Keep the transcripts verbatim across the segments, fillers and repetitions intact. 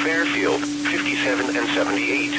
Fairfield, fifty-seven and seventy-eight.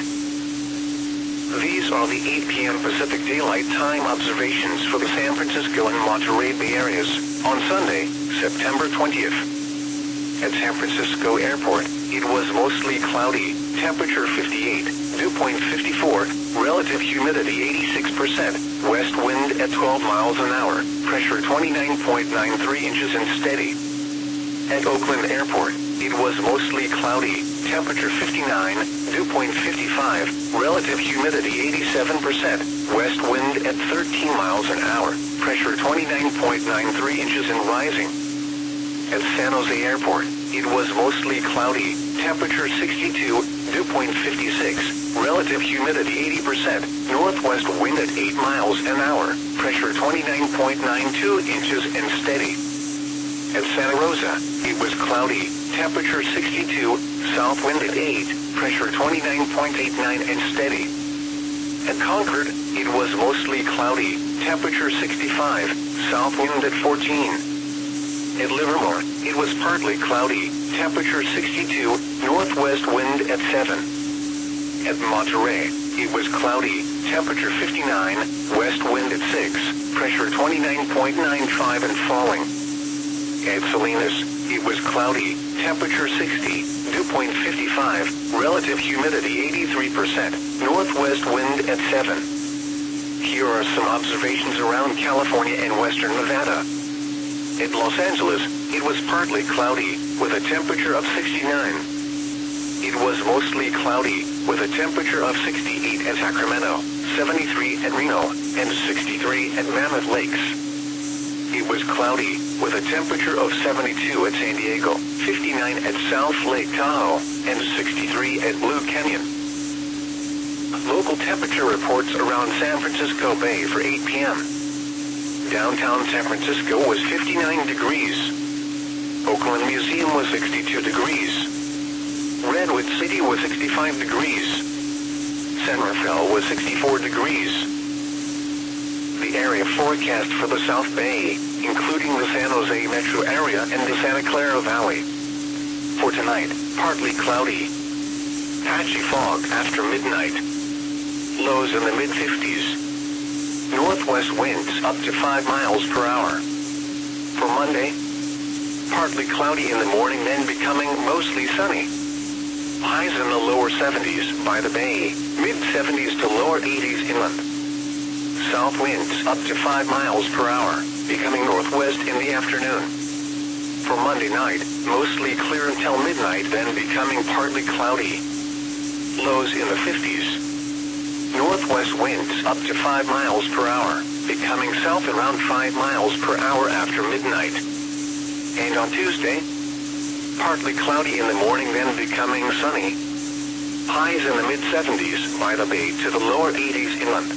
These are the eight p m Pacific Daylight Time observations for the San Francisco and Monterey Bay areas on Sunday, September twentieth. At San Francisco Airport, it was mostly cloudy, temperature fifty-eight, dew point fifty-four, relative humidity eighty-six percent, west wind at twelve miles an hour, pressure twenty-nine point nine three inches and steady. At Oakland Airport, it was mostly cloudy, temperature fifty-nine, dew point fifty-five, relative humidity eighty-seven percent, west wind at thirteen miles an hour, pressure twenty-nine point nine three inches and rising. At San Jose Airport, it was mostly cloudy, temperature sixty-two, dew point fifty-six, relative humidity eighty percent, northwest wind at eight miles an hour, pressure twenty-nine point nine two inches and steady. At Santa Rosa, it was cloudy, temperature sixty-two, south wind at eight, pressure twenty-nine point eight nine and steady. At Concord, it was mostly cloudy, temperature sixty-five, south wind at fourteen. At Livermore, it was partly cloudy, temperature sixty-two, northwest wind at seven. At Monterey, it was cloudy, temperature fifty-nine, west wind at six, pressure twenty-nine point nine five and falling. At Salinas, it was cloudy, temperature sixty, dew point fifty-five, relative humidity eighty-three percent, northwest wind at seven. Here are some observations around California and western Nevada. At Los Angeles, it was partly cloudy, with a temperature of sixty-nine. It was mostly cloudy, with a temperature of sixty-eight at Sacramento, seventy-three at Reno, and sixty-three at Mammoth Lakes. It was cloudy, with a temperature of seventy-two at San Diego, fifty-nine at South Lake Tahoe, and sixty-three at Blue Canyon. Local temperature reports around San Francisco Bay for eight p m Downtown San Francisco was fifty-nine degrees. Oakland Museum was sixty-two degrees. Redwood City was sixty-five degrees. San Rafael was sixty-four degrees. The area forecast for the South Bay, including the San Jose metro area and the Santa Clara Valley. For tonight, partly cloudy. Patchy fog after midnight. Lows in the mid fifties. Northwest winds up to five miles per hour. For Monday, partly cloudy in the morning, then becoming mostly sunny. Highs in the lower seventies by the bay, mid seventies to lower eighties inland. South winds up to five miles per hour, becoming northwest in the afternoon. For Monday night, mostly clear until midnight, then becoming partly cloudy. Lows in the fifties. Northwest winds up to five miles per hour, becoming south around five miles per hour after midnight. And on Tuesday, partly cloudy in the morning, then becoming sunny. Highs in the mid seventies by the bay to the lower eighties inland.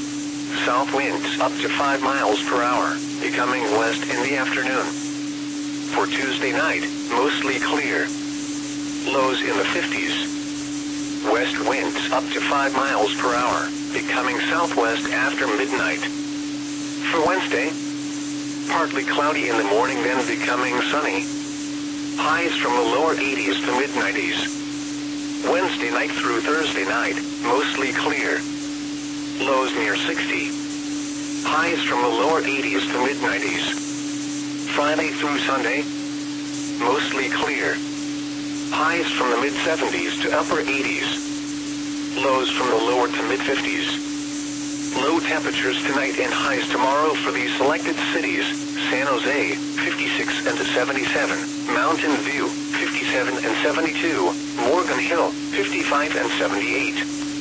South winds up to five miles per hour, becoming west in the afternoon. For Tuesday night, mostly clear. Lows in the fifties. West winds up to five miles per hour, becoming southwest after midnight. For Wednesday, partly cloudy in the morning, then becoming sunny. Highs from the lower eighties to mid nineties. Wednesday night through Thursday night, mostly clear. Lows near sixty. Highs from the lower eighties to mid nineties. Friday through Sunday, mostly clear. Highs from the mid seventies to upper eighties. Lows from the lower to mid fifties. Low temperatures tonight and highs tomorrow for these selected cities: San Jose, fifty-six and seventy-seven, Mountain View, fifty-seven and seventy-two, Morgan Hill, fifty-five and seventy-eight.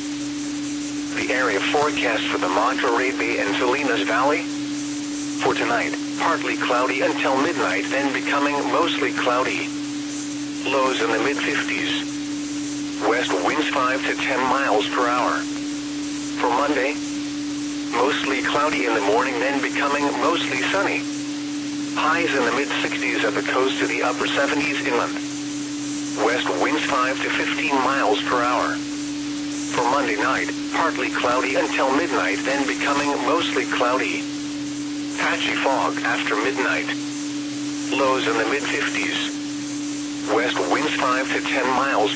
The area forecast for the Monterey Bay and Salinas Valley. For tonight, partly cloudy until midnight, then becoming mostly cloudy. Lows in the mid fifties. West winds five to ten miles per hour. For Monday, mostly cloudy in the morning, then becoming mostly sunny. Highs in the mid sixties at the coast to the upper seventies inland. West winds five to fifteen miles per hour. For Monday night, partly cloudy until midnight, then becoming mostly cloudy. Patchy fog after midnight. Lows in the mid fifties. West winds five to ten miles